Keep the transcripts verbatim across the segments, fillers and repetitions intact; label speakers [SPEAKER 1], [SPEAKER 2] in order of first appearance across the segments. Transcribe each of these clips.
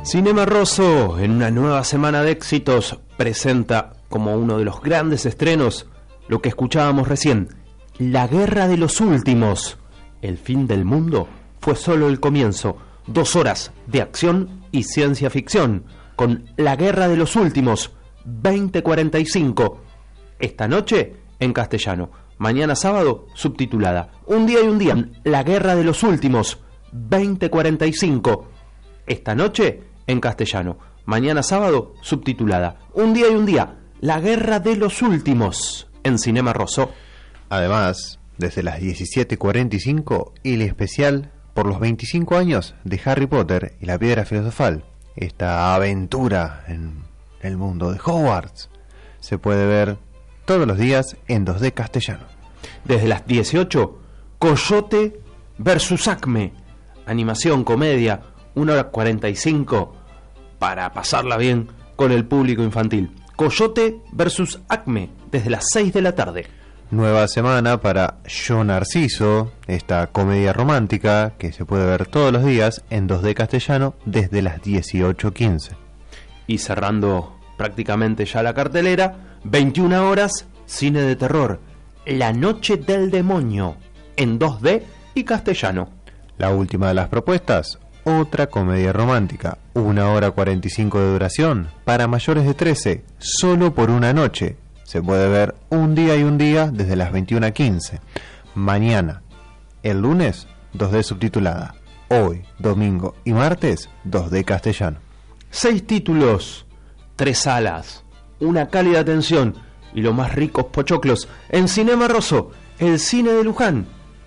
[SPEAKER 1] Cinema Rosso, en una nueva semana de éxitos, presenta como uno de los grandes estrenos lo que escuchábamos recién, La Guerra de los Últimos. El fin del mundo fue solo el comienzo. Dos horas de acción y ciencia ficción con La Guerra de los Últimos, veinte cuarenta y cinco. Esta noche en castellano, mañana sábado subtitulada. Un día y un día, La Guerra de los Últimos, veinte cuarenta y cinco. Esta noche en castellano, mañana sábado subtitulada. Un día y un día, La Guerra de los Últimos, en Cinema Rosso.
[SPEAKER 2] Además, desde las diecisiete cuarenta y cinco, el especial por los veinticinco años de Harry Potter y la Piedra Filosofal. Esta aventura en el mundo de Hogwarts se puede ver todos los días en dos D castellano.
[SPEAKER 1] Desde las dieciocho, Coyote versus Acme. Animación, comedia, una hora cuarenta y cinco para pasarla bien con el público infantil. Coyote versus Acme, desde las seis de la tarde.
[SPEAKER 2] Nueva semana para Yo Narciso, esta comedia romántica que se puede ver todos los días en dos D castellano desde las dieciocho quince.
[SPEAKER 1] Y cerrando prácticamente ya la cartelera, veintiuna horas, cine de terror, La Noche del Demonio, en dos D y castellano.
[SPEAKER 2] La última de las propuestas, otra comedia romántica, una hora cuarenta y cinco de duración, para mayores de trece, solo por una noche. Se puede ver un día y un día desde las veintiuna quince. Mañana, el lunes, dos D subtitulada. Hoy, domingo y martes, dos D castellano.
[SPEAKER 1] Seis títulos, tres salas, una cálida atención y los más ricos pochoclos en Cinema Rosso, el cine de Luján,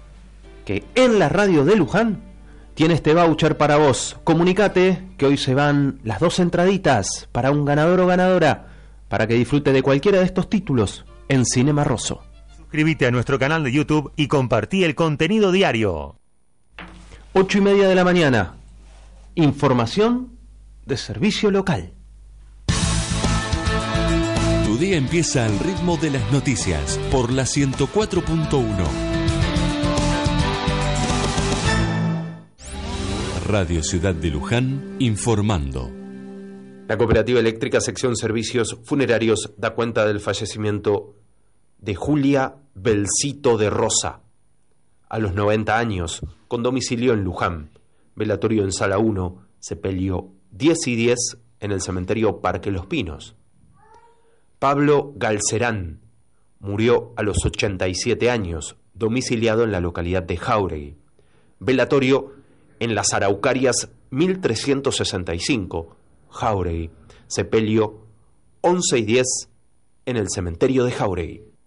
[SPEAKER 1] que en la radio de Luján tiene este voucher para vos. Comunicate que hoy se van las dos entraditas para un ganador o ganadora para que disfrute de cualquiera de estos títulos en Cinema Rosso.
[SPEAKER 3] Suscríbete a nuestro canal de YouTube y compartí el contenido diario.
[SPEAKER 1] Ocho y media de la mañana. Información de servicio local.
[SPEAKER 4] Tu día empieza al ritmo de las noticias por la ciento cuatro punto uno. Radio Ciudad de Luján, informando.
[SPEAKER 1] La Cooperativa Eléctrica Sección Servicios Funerarios da cuenta del fallecimiento de Julia Belcito de Rosa, a los noventa años, con domicilio en Luján. Velatorio en Sala uno, sepelio diez y diez en el cementerio Parque Los Pinos. Pablo Galcerán murió a los ochenta y siete años, domiciliado en la localidad de Jáuregui. Velatorio en las Araucarias mil trescientos sesenta y cinco, Jáuregui, sepelio once y diez en el cementerio de Jáuregui.